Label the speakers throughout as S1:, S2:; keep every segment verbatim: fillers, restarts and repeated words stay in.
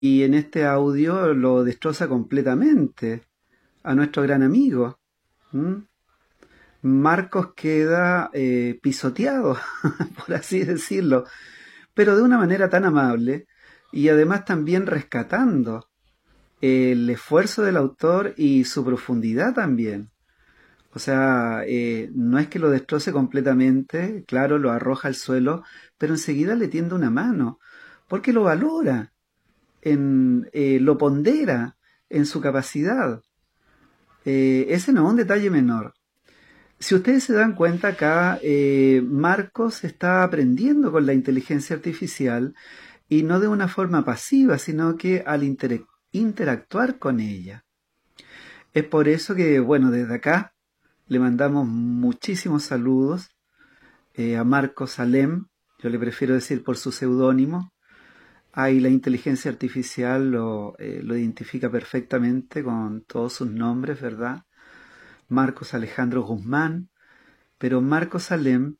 S1: y en este audio lo destroza completamente a nuestro gran amigo. ¿Mm? Marcos queda eh, pisoteado, por así decirlo, pero de una manera tan amable y además también rescatando el esfuerzo del autor y su profundidad también. O sea, eh, no es que lo destroce completamente, claro, lo arroja al suelo, pero enseguida le tiende una mano, porque lo valora, en, eh, lo pondera en su capacidad. Eh, ese no es un detalle menor. Si ustedes se dan cuenta acá, eh, Marcos está aprendiendo con la inteligencia artificial y no de una forma pasiva, sino que al inter interactuar con ella. Es por eso que, bueno, desde acá le mandamos muchísimos saludos eh, a Marcos Salem, yo le prefiero decir por su seudónimo. Ahí la inteligencia artificial lo, eh, lo identifica perfectamente con todos sus nombres, ¿verdad? Marcos Alejandro Guzmán, pero Marcos Salem,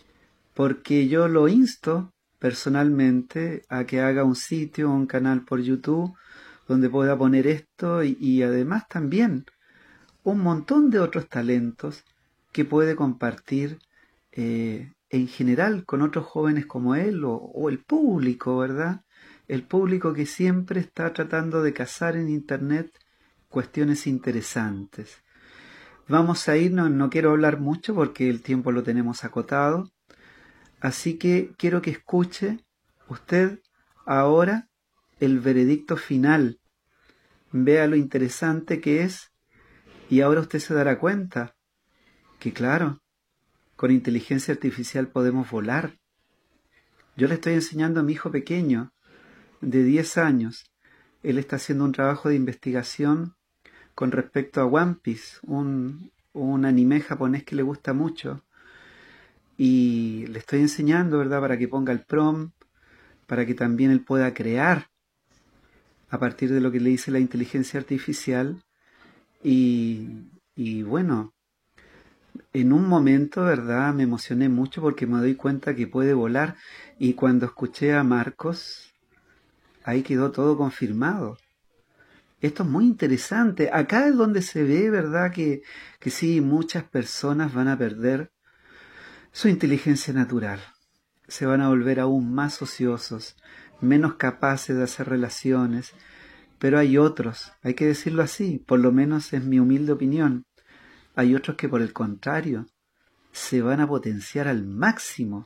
S1: porque yo lo insto personalmente a que haga un sitio, un canal por YouTube, donde pueda poner esto y, y además también un montón de otros talentos que puede compartir eh, en general con otros jóvenes como él o, o el público, ¿verdad? El público que siempre está tratando de cazar en Internet cuestiones interesantes. Vamos a irnos, no quiero hablar mucho porque el tiempo lo tenemos acotado, así que quiero que escuche usted ahora el veredicto final. Vea lo interesante que es y ahora usted se dará cuenta que claro, con inteligencia artificial podemos volar. Yo le estoy enseñando a mi hijo pequeño, de diez años. Él está haciendo un trabajo de investigación con respecto a One Piece, un, un anime japonés que le gusta mucho. Y le estoy enseñando, ¿verdad?, para que ponga el prompt, para que también él pueda crear a partir de lo que le dice la inteligencia artificial. Y, y bueno, en un momento, ¿verdad?, me emocioné mucho porque me doy cuenta que puede volar. Y cuando escuché a Marcos, ahí quedó todo confirmado. Esto es muy interesante. Acá es donde se ve, ¿verdad?, que, que sí, muchas personas van a perder su inteligencia natural. Se van a volver aún más ociosos, menos capaces de hacer relaciones. Pero hay otros, hay que decirlo así, por lo menos es mi humilde opinión. Hay otros que por el contrario, se van a potenciar al máximo.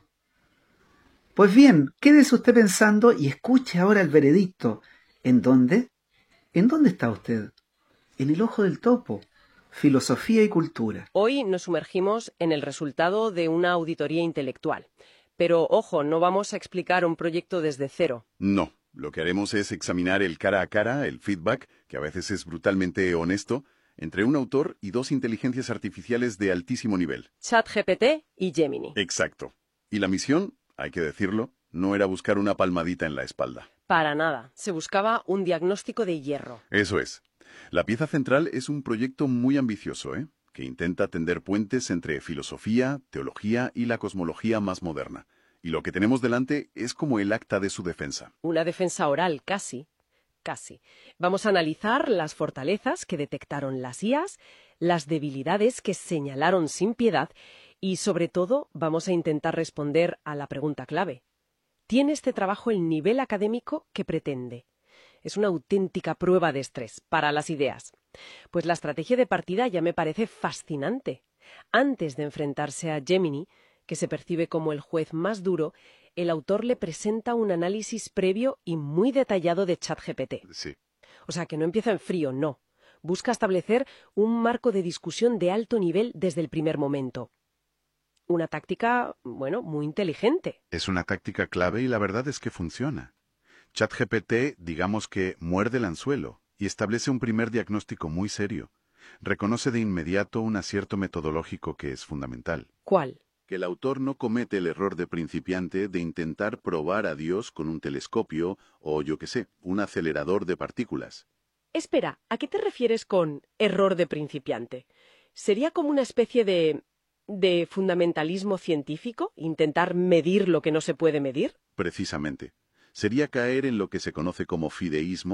S1: Pues bien, quédese usted pensando y escuche ahora el veredicto. ¿En dónde? ¿En dónde está usted? En el ojo del topo. Filosofía y cultura.
S2: Hoy nos sumergimos en el resultado de una auditoría intelectual. Pero, ojo, no vamos a explicar un proyecto desde cero.
S3: No, lo que haremos es examinar el cara a cara, el feedback, que a veces es brutalmente honesto, entre un autor y dos inteligencias artificiales de altísimo nivel.
S2: ChatGPT y Gemini.
S3: Exacto. Y la misión, hay que decirlo, no era buscar una palmadita en la espalda.
S2: Para nada. Se buscaba un diagnóstico de hierro.
S3: Eso es. La pieza central es un proyecto muy ambicioso, ¿eh?, que intenta tender puentes entre filosofía, teología y la cosmología más moderna. Y lo que tenemos delante es como el acta de su defensa.
S2: Una defensa oral, casi. Casi. Vamos a analizar las fortalezas que detectaron las I As, las debilidades que señalaron sin piedad y, sobre todo, vamos a intentar responder a la pregunta clave. ¿Tiene este trabajo el nivel académico que pretende? Es una auténtica prueba de estrés para las ideas. Pues la estrategia de partida ya me parece fascinante. Antes de enfrentarse a Gemini, que se percibe como el juez más duro, el autor le presenta un análisis previo y muy detallado de ChatGPT.
S3: Sí.
S2: O sea, que no empieza en frío, no. Busca establecer un marco de discusión de alto nivel desde el primer momento. Una táctica, bueno, muy inteligente.
S3: Es una táctica clave y la verdad es que funciona. ChatGPT, digamos que muerde el anzuelo y establece un primer diagnóstico muy serio. Reconoce de inmediato un acierto metodológico que es fundamental.
S2: ¿Cuál?
S3: Que el autor no comete el error de principiante de intentar probar a Dios con un telescopio o, yo qué sé, un acelerador de partículas.
S2: Espera, ¿a qué te refieres con error de principiante? ¿Sería como una especie de... de fundamentalismo científico? ¿Intentar medir lo que no se puede medir?
S3: Precisamente. Sería caer en lo que se conoce como fideísmo,